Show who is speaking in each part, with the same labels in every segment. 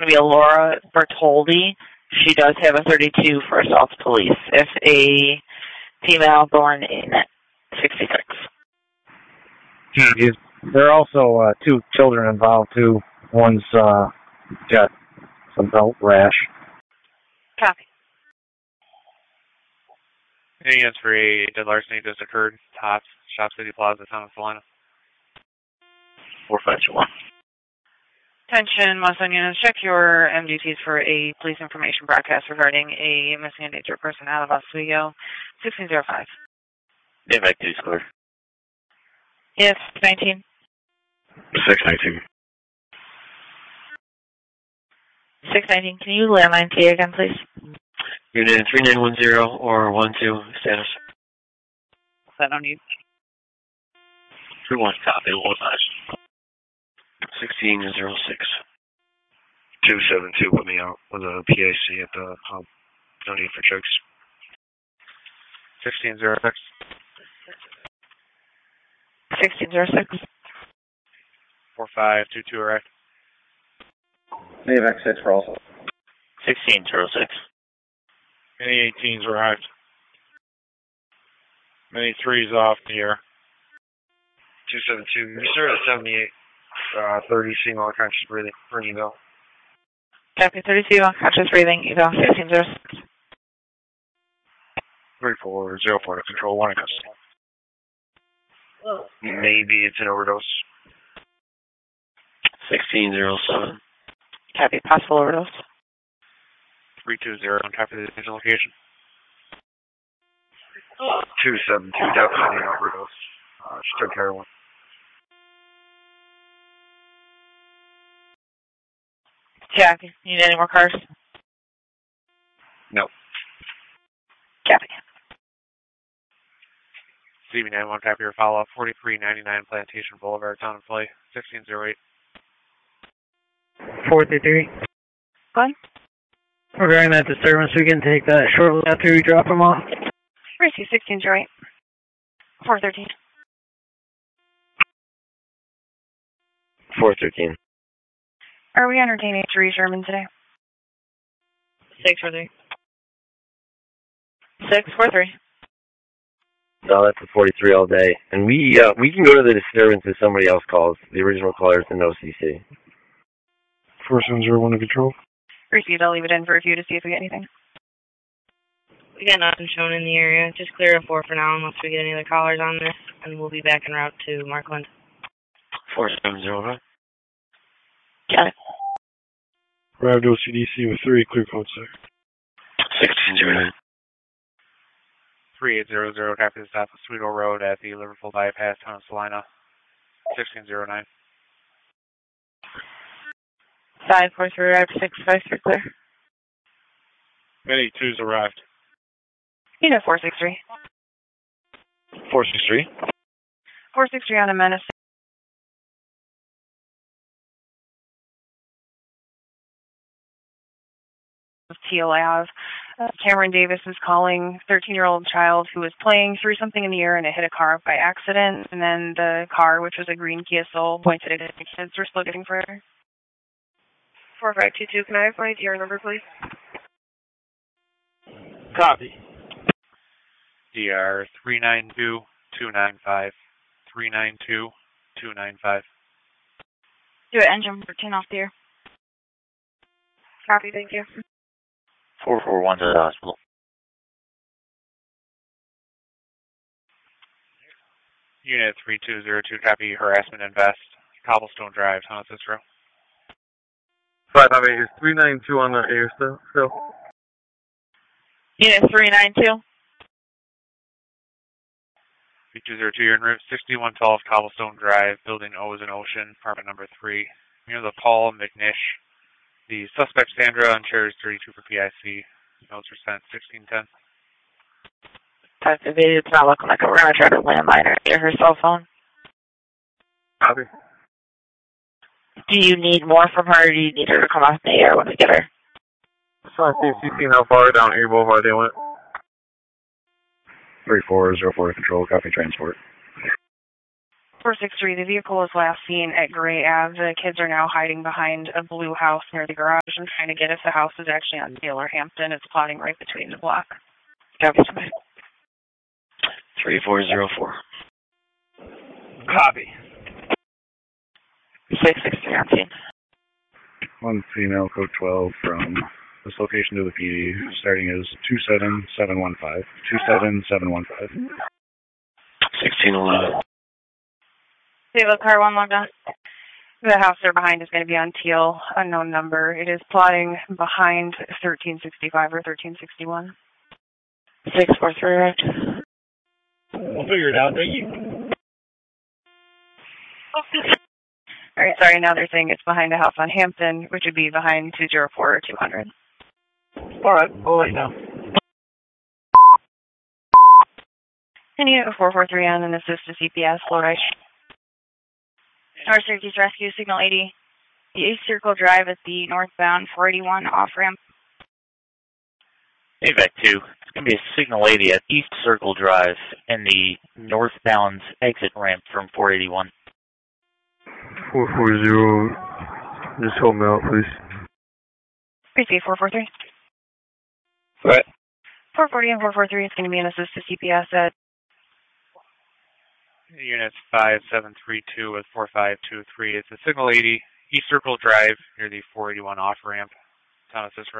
Speaker 1: to be a Laura Bertoldi. She does have a 32 for assault to police. If a female born in 66.
Speaker 2: There are also 2 children involved, too. One's got some belt rash.
Speaker 1: Copy.
Speaker 3: Any units for a dead larceny just occurred. Tops, Shop City Plaza, Town of Salina.
Speaker 4: 4521.
Speaker 1: Attention, Muslim units, check your MDTs for a police information broadcast regarding a missing and dangerous person out of Oswego. 1605.
Speaker 4: Yeah, back to square.
Speaker 1: Yes, 19.
Speaker 4: 619.
Speaker 1: 619. Can you landline T again, please?
Speaker 4: Unit 3910 or 12 status.
Speaker 1: I don't need.
Speaker 4: 31 copy, 1606. 272 put me out with a PAC at the hub. No need for chokes.
Speaker 3: 1606.
Speaker 1: 1606.
Speaker 3: 4522 arrived.
Speaker 2: AVAC 6 for all.
Speaker 4: 1606.
Speaker 5: Many 18s arrived. Many 3s off the air.
Speaker 4: 272. You started at 78. 30 single unconscious breathing for an eval.
Speaker 1: Copy 32, unconscious breathing, eval 1606.
Speaker 4: 3404 to control 1 in custody. Maybe it's an overdose. 1607.
Speaker 1: Copy, possible overdose.
Speaker 3: 320, copy the division location.
Speaker 4: 272, definitely an overdose. She took heroin.
Speaker 1: Copy. Need any more cars?
Speaker 4: No.
Speaker 1: Copy.
Speaker 3: CB91, copy your follow-up. 4399 Plantation Boulevard, Town of Play, 1608.
Speaker 6: 433.
Speaker 1: What?
Speaker 6: Regarding that disturbance, we can take that shortly after we drop them off.
Speaker 1: Receive 1608. 413.
Speaker 4: 413.
Speaker 1: Are we entertaining Therese Sherman today? 643. 643.
Speaker 4: No, that's a 43 all day. And we can go to the disturbance if somebody else calls. The original caller is in OCC.
Speaker 5: 4701 to control.
Speaker 1: Received. I'll leave it in for a few to see if we get anything.
Speaker 7: We got nothing shown in the area. Just clear of 4 for now unless we get any other callers on this, and we'll be back en route to Markland.
Speaker 4: 4701.
Speaker 1: Got it.
Speaker 5: Arrived OCDC with 3, clear code, sir.
Speaker 4: 1609.
Speaker 3: 3800, copy the stop of Sweeto Road at the Liverpool Bypass, Town of Salina, 1609.
Speaker 1: 543, arrived 653, clear.
Speaker 5: Many 2s arrived.
Speaker 1: Unit 463.
Speaker 4: 463.
Speaker 1: 463 on a menace. Teal Ave. Cameron Davis is calling 13-year-old child who was playing, threw something in the air and it hit a car by accident. And then the car, which was a green Kia Soul, pointed at the kids. We're still getting further. 4522, can I have my DR number, please?
Speaker 5: Copy.
Speaker 3: DR 392295. 392295.
Speaker 1: Do it, engine 14 off the air. Copy, thank you.
Speaker 4: 441 to the hospital.
Speaker 3: Unit 3202, copy harassment and vest. Cobblestone Drive, Town of Cicero.
Speaker 5: 558 is 392 on the air still.
Speaker 1: Unit 392.
Speaker 3: 3202, you're en route 6112 Cobblestone Drive, Building O is an Ocean, apartment number 3. Near the Paul McNish. The suspect, Sandra, on chairs 32 for PIC. Notes are sent 1610.
Speaker 1: It's not looking like we're going to try to landline her near her cell phone.
Speaker 5: Copy.
Speaker 1: Do you need more from her, or do you need her to come off the air when we get her?
Speaker 5: Just trying to see if you've seen how far down Air Boulevard they went.
Speaker 4: 3404 control, copy transport.
Speaker 1: 463, the vehicle was last seen at Gray Ave. The kids are now hiding behind a blue house near the garage and trying to get if the house is actually on Teal or Hampton. It's plotting right between the block.
Speaker 6: Copy.
Speaker 4: 3404.
Speaker 6: Copy. 663 on scene.
Speaker 8: One female, code 12, from this location to the PD, starting as 27715. 27715.
Speaker 4: 1611.
Speaker 1: We have a car 1 logged on. The house they're behind is going to be on Teal, unknown number. It is plotting behind 1365 or 1361.
Speaker 6: 643, right? We'll figure it out, thank you.
Speaker 1: All right, sorry, now they're saying it's behind a house on Hampton, which would be behind 204 or 200.
Speaker 6: All right, we'll let you know.
Speaker 1: Can you get a 443 on and assist to CPS, flow right? North Syracuse Rescue, Signal 80. The East Circle Drive at the northbound 481 off-ramp.
Speaker 9: AVAC 2. It's going to be a Signal 80 at East Circle Drive and the northbound exit ramp from 481.
Speaker 5: 440. Just hold me out, please.
Speaker 1: Appreciate 443.
Speaker 4: What?
Speaker 1: 440 and 443 is going to be an assist to CPS at
Speaker 3: Units 5732 with 4523. It's a Signal 80 East Circle Drive near the 481 off-ramp, town of Cicero.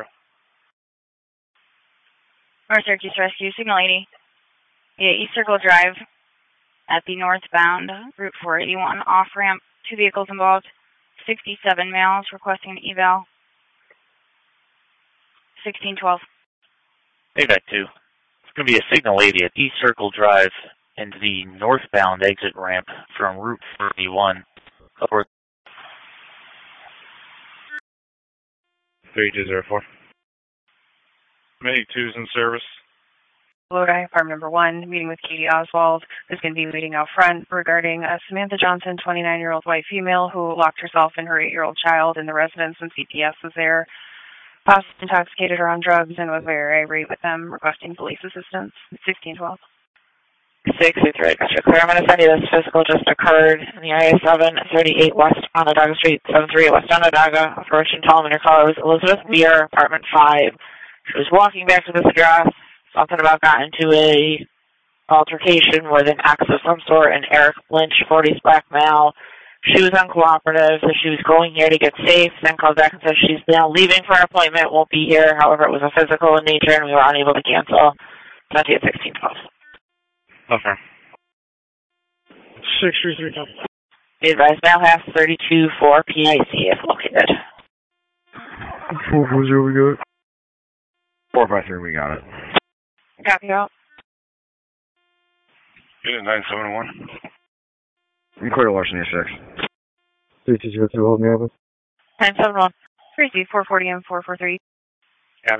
Speaker 1: North Syracuse Rescue, Signal 80. Yeah, East Circle Drive at the northbound Route 481 off-ramp. 2 vehicles involved. 67 males requesting an eval. 1612.
Speaker 9: AVAC 2. It's going to be a Signal 80 at East Circle Drive and the northbound exit ramp from Route 481 upward.
Speaker 8: 3204.
Speaker 5: Medic 2's in service.
Speaker 1: Lodi, apartment number 1, meeting with Katie Oswald, who's going to be waiting out front regarding Samantha Johnson, 29-year-old white female who locked herself and her 8-year-old child in the residence when CPS was there, possibly intoxicated or on drugs, and was very irate with them, requesting police assistance. 1612.
Speaker 6: 663, gotcha. Clear. I'm going to send you this physical just occurred in the IA-7, 38 West Onondaga Street, 73 West Onondaga. Approaching Tom in her car was Elizabeth Beer, apartment 5. She was walking back to this address. Something about got into a altercation with an axe of some sort, and Eric Lynch, 40s black male. She was uncooperative, so she was going here to get safe, then called back and said she's now leaving for an appointment, won't be here. However, it was a physical in nature, and we were unable to cancel. 20 at 1612.
Speaker 5: Okay. 633.
Speaker 6: Be advised, now has 32 for PIC if located.
Speaker 5: 440, we got it.
Speaker 4: 453, we got it.
Speaker 1: Copy out.
Speaker 5: Unit 971.
Speaker 4: Recorder larceny 6.
Speaker 2: 3202, hold me over.
Speaker 1: 971. 440 and 443.
Speaker 3: Copy.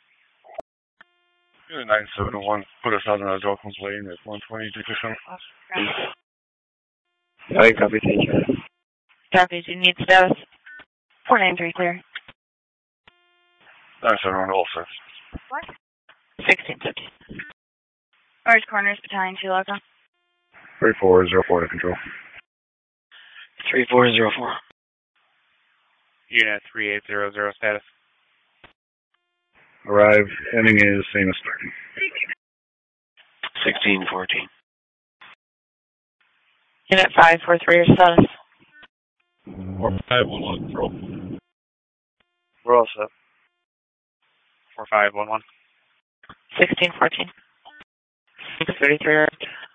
Speaker 5: Unit 971. Put us out on our Dolphins Lane at 120 Dickerson.
Speaker 4: I copy, thank you.
Speaker 6: Copy, do you need status?
Speaker 1: 493 clear.
Speaker 5: 971 also.
Speaker 1: What?
Speaker 6: 1650.
Speaker 1: Orange Corners, Battalion 2 logo.
Speaker 8: 3404 to control.
Speaker 4: 3404.
Speaker 3: Unit 3800 status.
Speaker 8: Arrive. Ending is same as starting.
Speaker 4: 1614.
Speaker 6: Unit 543, your status.
Speaker 5: 4511 control.
Speaker 4: We're all set.
Speaker 3: 4511.
Speaker 6: 1614. 633.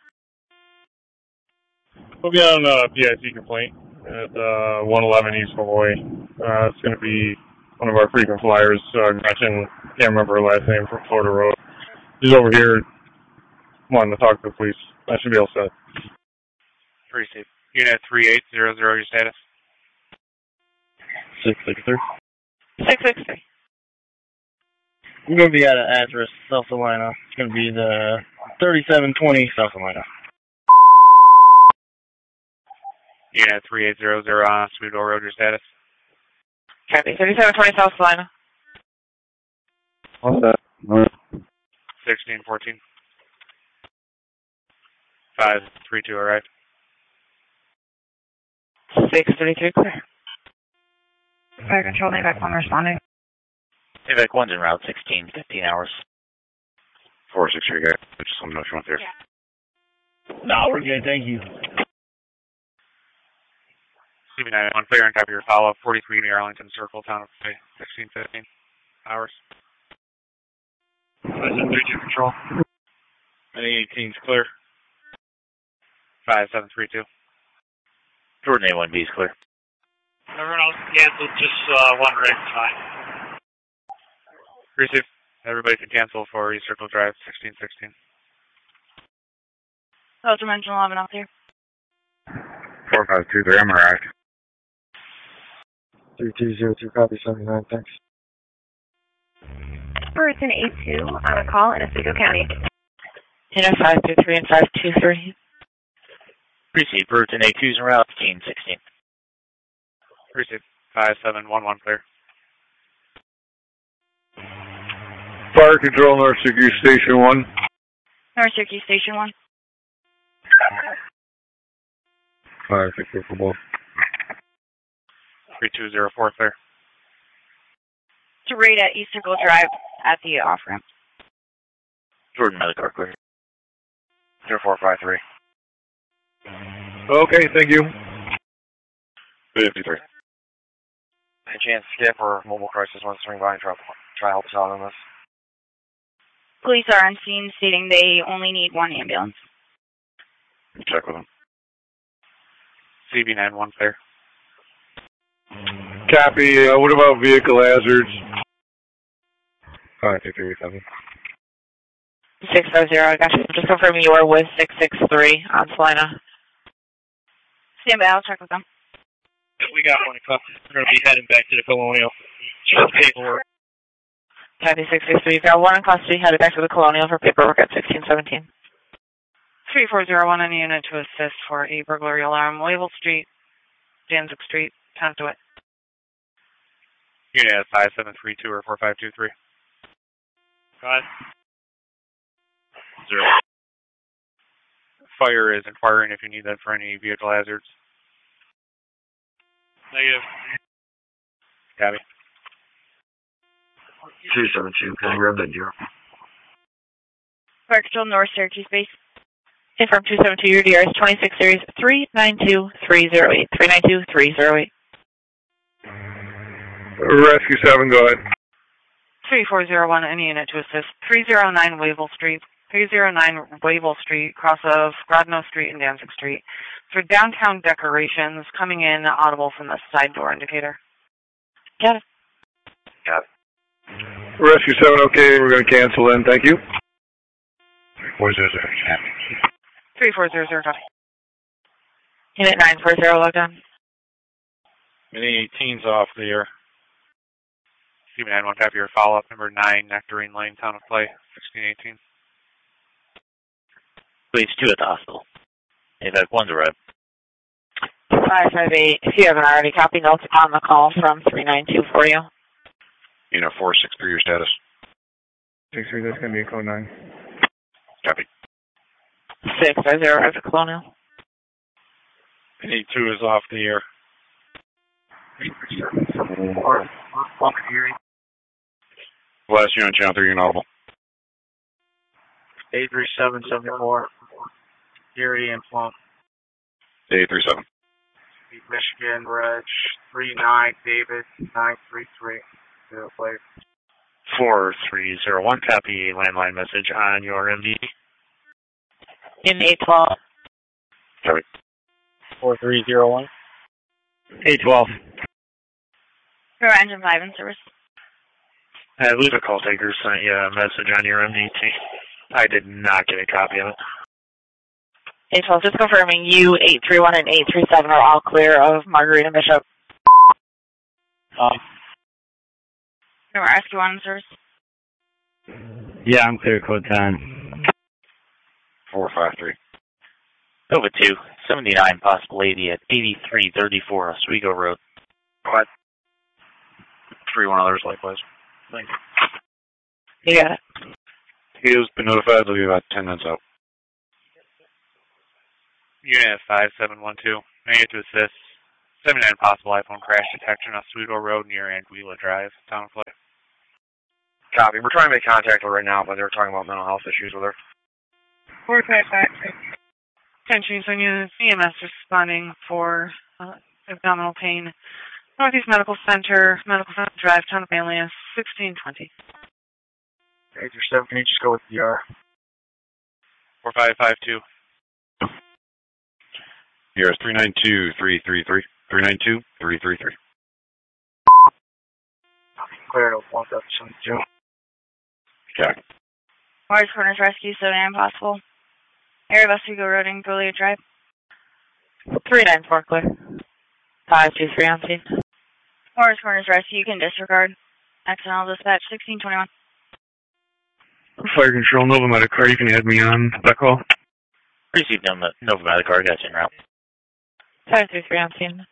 Speaker 5: We'll be on a PIC complaint at 111 East Malloy. It's going to be one of our frequent flyers, Gretchen, can't remember her last name, from Florida Road. She's over here wanting to talk to the police. I should be all set.
Speaker 3: Appreciate. Unit 3800, your status.
Speaker 8: 663.
Speaker 6: 663.
Speaker 10: I'm going to be out of address, South Carolina. It's going to be the 3720 South Carolina.
Speaker 3: Unit 3800 on Sweetville Road, your status.
Speaker 6: Copy. 3720 South Carolina.
Speaker 2: What's that?
Speaker 3: 1614. 532 arrived.
Speaker 6: 633 clear.
Speaker 1: Fire control, AVAC 1 responding.
Speaker 9: AVAC 1's en route, 16-15 hours.
Speaker 8: 463 guy. I just want to know if you want there.
Speaker 10: No, we're good, thank you.
Speaker 3: CB9 clear and copy your follow-up. 43 near Arlington Circle, town of Clay, 16-15 hours.
Speaker 2: 5732 control.
Speaker 3: Any 18's clear. 5732.
Speaker 9: Jordan A1B is clear.
Speaker 2: Everyone else canceled, just one rig, fine.
Speaker 3: Receive. Everybody can cancel for East Circle Drive, 1616.
Speaker 1: Oh, Dimension 11 out there.
Speaker 8: 4523, I'm arrived.
Speaker 2: 3202, copy 79, thanks.
Speaker 1: Burton A2 on a call in Oswego County.
Speaker 6: In a 523 and 523.
Speaker 9: Receive. Burton A2's en route, 15-16.
Speaker 3: Receive. 5711 clear.
Speaker 5: Fire control, North Syracuse Station 1.
Speaker 1: North Syracuse Station 1.
Speaker 5: Fire control for both.
Speaker 3: 3204 clear.
Speaker 1: To raid at East Circle Drive at the off-ramp.
Speaker 9: Jordan, another car clear.
Speaker 2: 0453.
Speaker 5: Okay, thank you.
Speaker 8: 53.
Speaker 2: Any chance Skip or Mobile Crisis wants to swing by and try to help us out on this?
Speaker 1: Police are on scene stating they only need one ambulance.
Speaker 8: Check with them.
Speaker 3: CB91 clear.
Speaker 5: Copy. What about vehicle hazards? 5237.
Speaker 6: 650, I got you. Just confirming you are with 663 on Salina.
Speaker 1: Stand by, I'll check with them.
Speaker 10: We got one copy. We're going to be heading back to the Colonial. Just paperwork.
Speaker 6: Copy 663. You've got one in custody, headed back to the Colonial for paperwork at 1617.
Speaker 1: 3401 on the unit to assist for a burglary alarm. Wavell Street, Danzig Street, Tontoit.
Speaker 3: Unit at 5732 or 4523.
Speaker 10: 5.
Speaker 3: 0. Fire is inquiring if you need that for any vehicle hazards.
Speaker 10: Negative.
Speaker 3: Copy.
Speaker 2: 272, can I grab that deer?
Speaker 1: Fire control, North Syracuse base.
Speaker 6: Confirm 272, your DRS 26 series 392308. 392308.
Speaker 5: Rescue 7, go ahead.
Speaker 1: 3401, any unit to assist. 309 Wavell Street. 309 Wavell Street, cross of Grodno Street and Danzig Street. For downtown decorations, coming in audible from the side door indicator. Got it.
Speaker 2: Got it.
Speaker 5: Rescue 7, okay, we're going to cancel in. Thank you.
Speaker 8: 400.
Speaker 1: 3400, copy.
Speaker 6: Unit 940, logged on.
Speaker 3: Any 18's off the air. CB91 copy your follow-up, number 9, Nectarine Lane, Town of Clay, 1618.
Speaker 9: Police 2 at the hospital. AVAC 1's arrived.
Speaker 6: 558, if you haven't already, copy notes on the call from 392 for you.
Speaker 8: Unit 463, your status.
Speaker 5: 63, that's going to be a code 9.
Speaker 8: Copy.
Speaker 6: 650, arrived at Colonial.
Speaker 3: Any 2 is off the air.
Speaker 8: Last unit, channel 3, inaudible.
Speaker 2: 83774. Erie and Plum.
Speaker 8: 837.
Speaker 2: Michigan, Reg 39, David 933. Play.
Speaker 9: 4301, copy landline message on your MD.
Speaker 6: In 812.
Speaker 8: Copy.
Speaker 10: 4301.
Speaker 5: 812.
Speaker 1: Pro engine 5 in service.
Speaker 9: I believe a call taker sent you a message on your MDT. I did not get a copy of it.
Speaker 6: 812, just confirming you, 831 and 837 are all clear of Margarita Bishop.
Speaker 1: No, rescue 1 in service.
Speaker 10: Yeah, I'm clear, code 10.
Speaker 8: 453.
Speaker 9: Nova 2, 79 possible lady at 8334 Oswego Road.
Speaker 2: What? 31 others likewise. Thank you.
Speaker 6: You got it.
Speaker 8: He has been notified. They'll be about 10 minutes out.
Speaker 3: Unit 5712, may to assist. 79 possible iPhone crash detection on Oswego Road near Anguilla Drive, Town of Clay.
Speaker 2: Copy. We're trying to make contact with her right now, but they were talking about mental health issues with her.
Speaker 1: 455. Attention, so units, EMS responding for abdominal pain. Northeast Medical Center Drive, Town of Alias, 1620.
Speaker 2: 837, can you just go with DR?
Speaker 3: 4552.
Speaker 11: Here's 392-333. 392-333.
Speaker 2: Clear to 1772.
Speaker 11: Okay.
Speaker 1: Morris Corners Rescue, 79 possible. Area of Oswego Road and Goliad Drive.
Speaker 6: 394 clear. 523 on scene.
Speaker 1: Morris Corners Rescue, you can disregard. Accidental dispatch, 1621.
Speaker 5: Fire Control, Nova Medicar, you can add me on that call.
Speaker 9: Received Nova Medicar, got you en route.
Speaker 6: 533 on scene.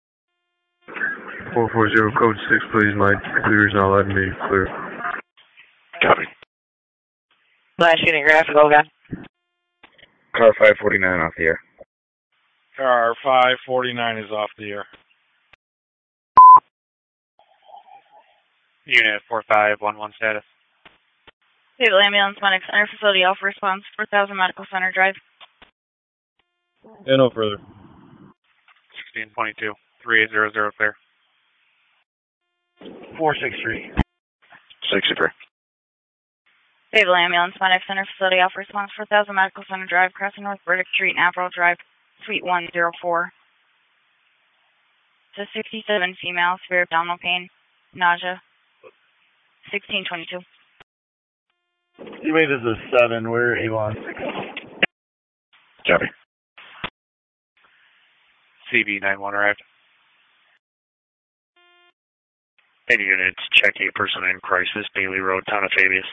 Speaker 5: 440, code 6, please. My computer's not letting me clear.
Speaker 11: Copy.
Speaker 6: Last unit graphical again.
Speaker 2: Car 549 off the air.
Speaker 5: Car 549 is off the air.
Speaker 3: Unit 4511 status.
Speaker 1: Cable Ambulance Medic Center Facility Alpha Response, 4000 Medical Center Drive.
Speaker 5: And no further.
Speaker 3: 1622. 3800 clear.
Speaker 2: 463.
Speaker 11: 63.
Speaker 1: Cable Ambulance Medic Center Facility Alpha Response, 4000 Medical Center Drive, crossing North Burdick Street, Navarro Drive, Suite 104. To 67 female, severe abdominal pain, nausea. 1622.
Speaker 10: You made this a 7. We're A1.
Speaker 11: Copy.
Speaker 3: CB91 arrived.
Speaker 12: Any units, check a person in crisis, Bailey Road, Town of Fabius.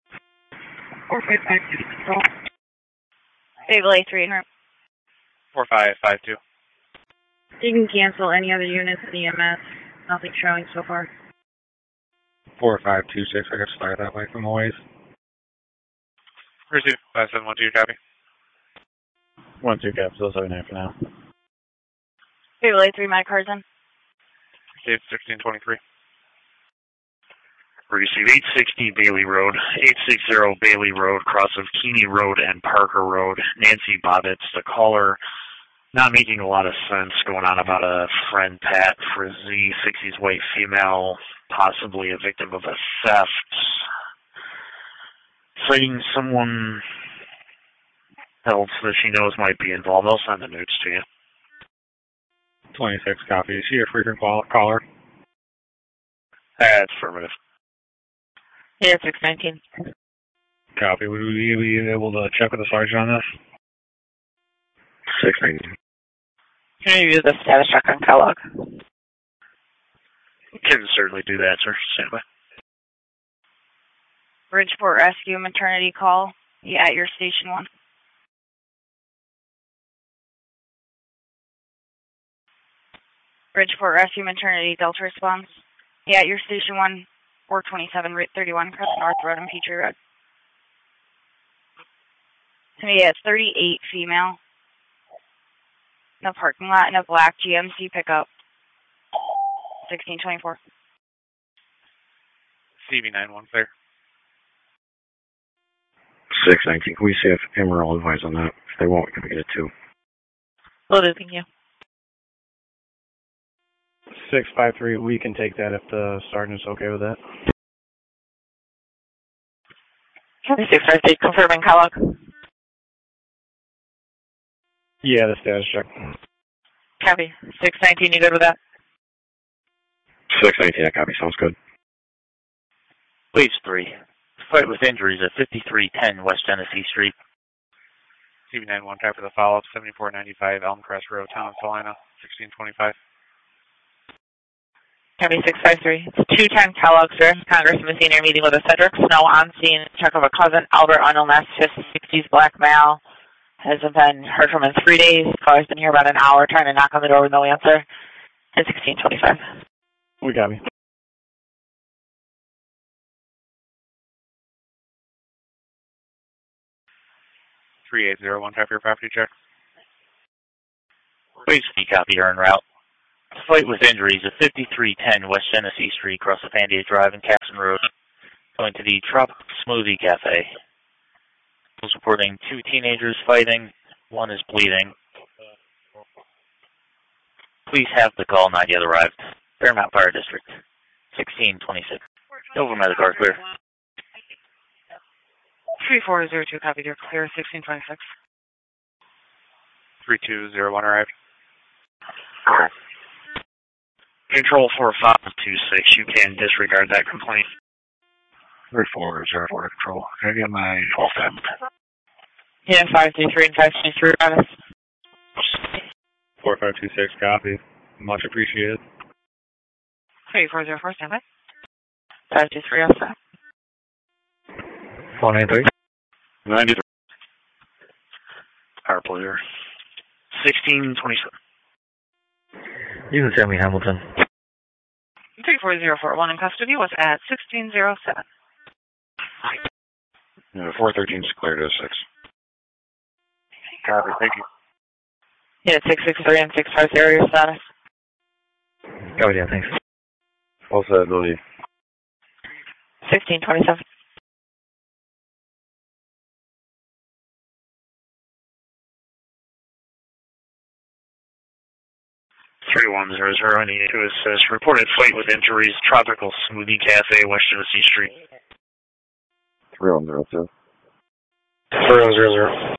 Speaker 1: 4552. Stable A3 en route.
Speaker 3: 4552.
Speaker 1: You can cancel any other units in EMS. Nothing showing so far.
Speaker 5: 4526, I got to start that way from a ways.
Speaker 3: Receive 5712, copy.
Speaker 5: 1-2 cap, still 79 for now.
Speaker 1: Stable A3, my car's in.
Speaker 3: Receive 1623.
Speaker 12: Receive 860 Bailey Road, 860 Bailey Road, cross of Keeney Road and Parker Road. Nancy Bobbitts, the caller, not making a lot of sense, going on about a friend, Pat Frizzy, 60s white female, possibly a victim of a theft. Citing someone else that she knows might be involved. I'll send the notes to you.
Speaker 5: 26 copy. Is she a frequent caller?
Speaker 12: That's affirmative.
Speaker 6: Yeah, 619.
Speaker 5: Copy. Would we be able to check with the sergeant on this?
Speaker 2: 619.
Speaker 6: Can you use the status check on Kellogg?
Speaker 12: Can certainly do that, sir. Stand by.
Speaker 1: Bridgeport Rescue maternity call. Yeah, at your station 1. Bridgeport Rescue maternity Delta response. Yeah, at your station 1. 427 Route 31, across North Road and Petrie Road. Yeah, it's 38 female. No parking lot and a black GMC pickup. 1624.
Speaker 3: CB91 clear.
Speaker 2: 619. Can we see if Emerald advise on that? If they won't, we can get it too.
Speaker 6: Loaded, thank you.
Speaker 10: 653, we can take that if the sergeant's okay with that.
Speaker 6: 653, confirming Kellogg.
Speaker 10: Yeah, the status check.
Speaker 6: Copy. 619, you good with that?
Speaker 2: 619, that copy. Sounds good.
Speaker 9: Waves 3. Fight with injuries at 5310 West Genesee Street.
Speaker 3: CB91 copy for the follow-up, 7495 Elm Crest Road, Town of Salina, 1625.
Speaker 6: Copy 653. It's 210 Kellogg, sir. Congressman Senior meeting with a Cedric Snow on scene. Check of a cousin, Albert Unillness, 60s black male. Hasn't been heard from in 3 days. Caller's been here about an hour trying to knock on the door with no answer. And 1625.
Speaker 10: We got me.
Speaker 3: $3801 copy your property check.
Speaker 9: Waves 3 copy, you're en route. Fight with injuries at 5310 West Genesee Street, across the Pandia Drive and Capson Road, going to the Tropical Smoothie Cafe. Those reporting 2 teenagers fighting, 1 is bleeding. Please have the call not yet arrived. Fairmount Fire District, 1626. Nova Medical clear.
Speaker 1: 3402, copy, you're clear, 1626.
Speaker 3: 3201 arrived.
Speaker 12: Control 4526, you can disregard that complaint.
Speaker 8: 3404 control. Can I get my call time?
Speaker 6: Yeah, 523 and 523 on us.
Speaker 3: 4526, copy. Much appreciated.
Speaker 1: 3404, stand by.
Speaker 6: 523 outside.
Speaker 2: 493.
Speaker 11: 93.
Speaker 12: Our player. 1627.
Speaker 2: You can send me Hamilton.
Speaker 1: 34041 in custody was at 1607.
Speaker 11: 413 is cleared as 6.
Speaker 12: Copy, thank you.
Speaker 6: Yeah, 663 and 650 area status.
Speaker 2: Oh, yeah, thanks.
Speaker 4: All set, no need.
Speaker 6: 1627.
Speaker 12: Any says reported fight with injuries, Tropical Smoothie Cafe, West Genesee Street.
Speaker 4: 3102.
Speaker 12: 3100.